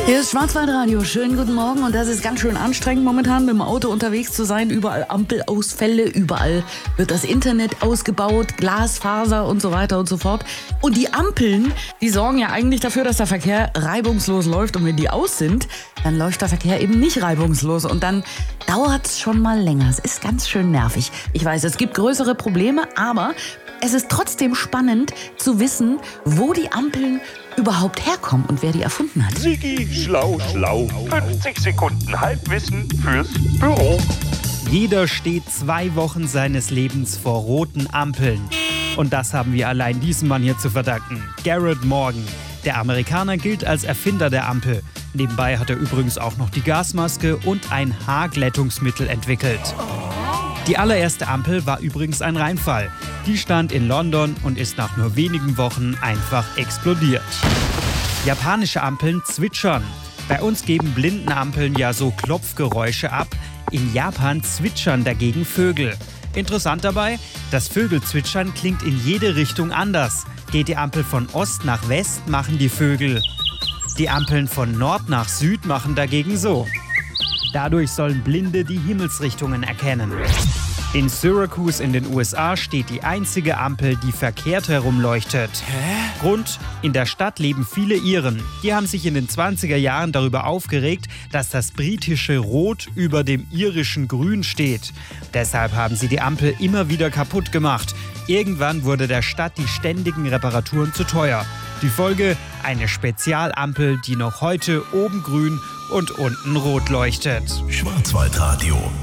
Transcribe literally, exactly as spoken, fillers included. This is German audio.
Hier ist Schwarzwaldradio. Schönen guten Morgen. Und das ist ganz schön anstrengend momentan, mit dem Auto unterwegs zu sein. Überall Ampelausfälle, überall wird das Internet ausgebaut, Glasfaser und so weiter und so fort. Und die Ampeln, die sorgen ja eigentlich dafür, dass der Verkehr reibungslos läuft. Und wenn die aus sind, dann läuft der Verkehr eben nicht reibungslos. Und dann dauert es schon mal länger. Es ist ganz schön nervig. Ich weiß, es gibt größere Probleme, aber es ist trotzdem spannend zu wissen, wo die Ampeln überhaupt herkommen und wer die erfunden hat. Sigi, schlau, schlau. fünfzig Sekunden Halbwissen fürs Büro. Jeder steht zwei Wochen seines Lebens vor roten Ampeln. Und das haben wir allein diesem Mann hier zu verdanken. Garrett Morgan. Der Amerikaner gilt als Erfinder der Ampel. Nebenbei hat er übrigens auch noch die Gasmaske und ein Haarglättungsmittel entwickelt. Die allererste Ampel war übrigens ein Reinfall. Die stand in London und ist nach nur wenigen Wochen einfach explodiert. Japanische Ampeln zwitschern. Bei uns geben Blindenampeln ja so Klopfgeräusche ab. In Japan zwitschern dagegen Vögel. Interessant dabei, das Vögelzwitschern klingt in jede Richtung anders. Geht die Ampel von Ost nach West, machen die Vögel. Die Ampeln von Nord nach Süd machen dagegen so. Dadurch sollen Blinde die Himmelsrichtungen erkennen. In Syracuse in den U S A steht die einzige Ampel, die verkehrt herum leuchtet. Hä? Grund: In der Stadt leben viele Iren. Die haben sich in den zwanziger Jahren darüber aufgeregt, dass das britische Rot über dem irischen Grün steht. Deshalb haben sie die Ampel immer wieder kaputt gemacht. Irgendwann wurde der Stadt die ständigen Reparaturen zu teuer. Die Folge: eine Spezialampel, die noch heute oben grün und unten rot leuchtet. Schwarzwaldradio.